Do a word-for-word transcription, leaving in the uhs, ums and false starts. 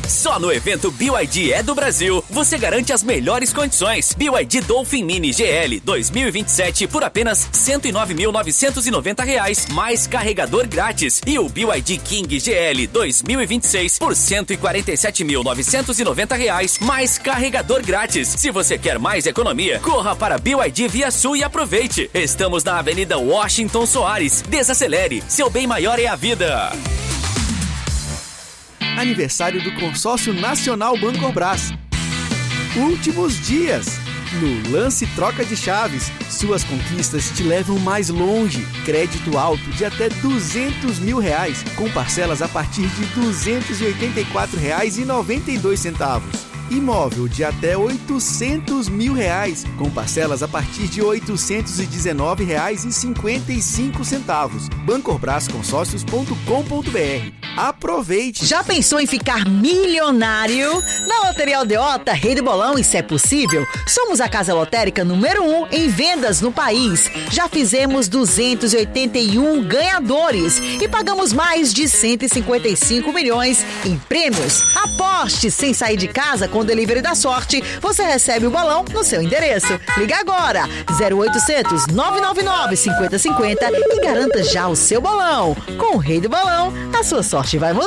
Só no evento B Y D é do Brasil, você garante as melhores condições. B Y D Dolphin Mini G L dois mil e vinte e sete por apenas cento e nove mil novecentos e noventa reais, mais carregador grátis. E o B Y D King G L dois mil e vinte e seis por cento e quarenta e sete mil novecentos e noventa reais, mais carregador grátis. Se você quer mais economia, corra para B Y D Via Sul e aproveite. Estamos na Avenida Washington Soares. Desacelere, seu bem maior é a vida. Aniversário do Consórcio Nacional Bancorbras. Últimos dias. No Lance Troca de Chaves, suas conquistas te levam mais longe. Crédito alto de até duzentos mil reais, com parcelas a partir de duzentos e oitenta e quatro reais e noventa e dois centavos. Imóvel de até oitocentos mil reais, com parcelas a partir de oitocentos e dezenove reais e cinquenta e cinco centavos. bancorbras consórcios ponto com ponto br. Aproveite! Já pensou em ficar milionário? Na Loteria Aldeota, Rei do Bolão e Se é Possível, somos a casa lotérica número um em vendas no país. Já fizemos duzentos e oitenta e um ganhadores e pagamos mais de cento e cinquenta e cinco milhões em prêmios. Aposte sem sair de casa com o Delivery da Sorte. Você recebe o bolão no seu endereço. Liga agora, zero oitocentos, nove nove nove, cinquenta cinquenta e garanta já o seu bolão. Com o Rei do Bolão, a sua sorte vai mudar.